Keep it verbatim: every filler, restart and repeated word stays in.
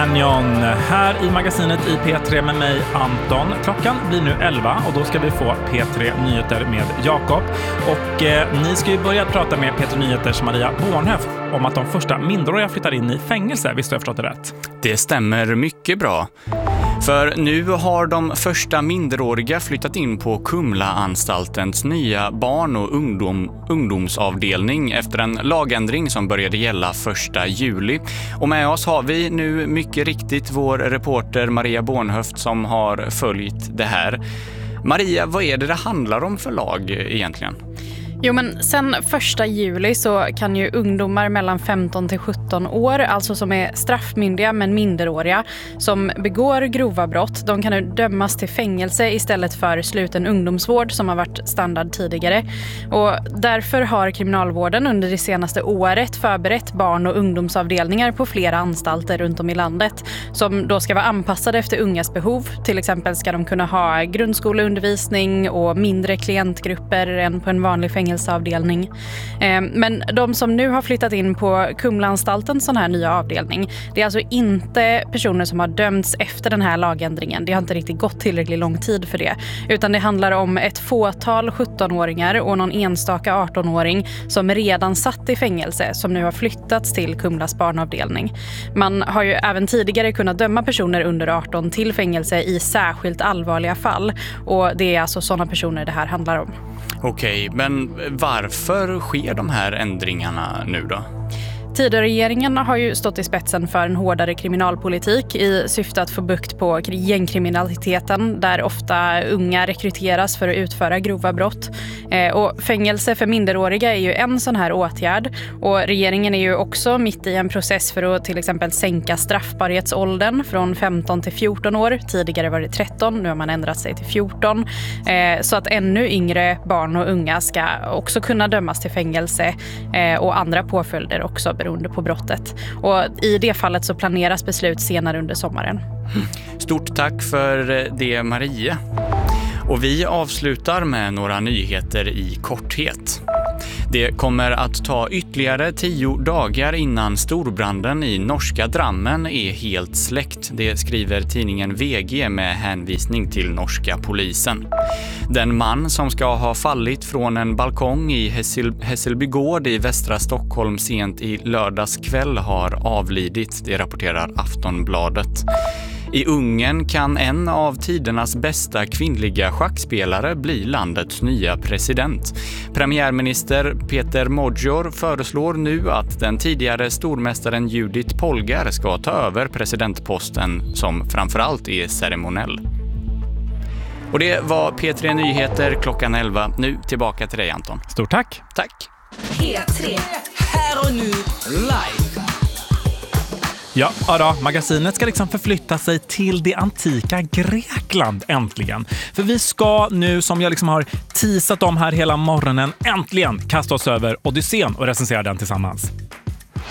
Canyon här i magasinet i P tre med mig Anton. Klockan blir nu elva och då ska vi få P tre Nyheter med Jakob. Och eh, ni ska ju börja prata med P tre Nyheters Maria Bornhöf om att de första minderåriga flyttar in i fängelse, visst har jag förstått det rätt? Det stämmer mycket bra. För nu har de första minderåriga flyttat in på Kumla-anstaltens nya barn- och ungdom, ungdomsavdelning efter en lagändring som började gälla första juli. Och med oss har vi nu mycket riktigt vår reporter Maria Bornhöft som har följt det här. Maria, vad är det det handlar om för lag egentligen? Jo, men sen första juli så kan ju ungdomar mellan femton till sjutton år, alltså som är straffmyndiga men minderåriga, som begår grova brott, de kan nu dömas till fängelse istället för sluten ungdomsvård som har varit standard tidigare. Och därför har kriminalvården under det senaste året förberett barn- och ungdomsavdelningar på flera anstalter runt om i landet som då ska vara anpassade efter ungas behov. Till exempel ska de kunna ha grundskoleundervisning och mindre klientgrupper än på en vanlig fängelse. Avdelning. Men de som nu har flyttat in på Kumlaanstalten, sån här nya avdelning, det är alltså inte personer som har dömts efter den här lagändringen. Det har inte riktigt gått tillräckligt lång tid för det. Utan det handlar om ett fåtal sjuttonåringar och någon enstaka artonåring som redan satt i fängelse som nu har flyttats till Kumlas barnavdelning. Man har ju även tidigare kunnat döma personer under arton till fängelse i särskilt allvarliga fall. Och det är alltså sådana personer det här handlar om. Okej, men varför sker de här ändringarna nu då? Tidöregeringen har ju stått i spetsen för en hårdare kriminalpolitik i syfte att få bukt på gängkriminaliteten där ofta unga rekryteras för att utföra grova brott. Eh, och fängelse för minderåriga är ju en sån här åtgärd och regeringen är ju också mitt i en process för att till exempel sänka straffbarhetsåldern från femton till fjorton år. Tidigare var det tretton, nu har man ändrat sig till fjorton. Eh, så att ännu yngre barn och unga ska också kunna dömas till fängelse eh, och andra påföljder också beroende på brottet. Och i det fallet så planeras beslut senare under sommaren. Stort tack för det, Maria. Och vi avslutar med några nyheter i korthet. Det kommer att ta ytterligare tio dagar innan storbranden i norska Drammen är helt släckt. Det skriver tidningen V G med hänvisning till norska polisen. Den man som ska ha fallit från en balkong i Hässel- Hässelbygård i västra Stockholm sent i lördags kväll har avlidit, det rapporterar Aftonbladet. I Ungern kan en av tidernas bästa kvinnliga schackspelare bli landets nya president. Premiärminister Peter Modjor föreslår nu att den tidigare stormästaren Judith Polgar ska ta över presidentposten som framförallt är ceremoniell. Och det var P tre Nyheter klockan elva. Nu tillbaka till dig, Anton. Stort tack. Tack. P tre. Här och nu live. Ja, då, magasinet ska liksom förflytta sig till det antika Grekland äntligen. För vi ska nu, som jag liksom har teasat om här hela morgonen, äntligen kasta oss över Odysseen och recensera den tillsammans.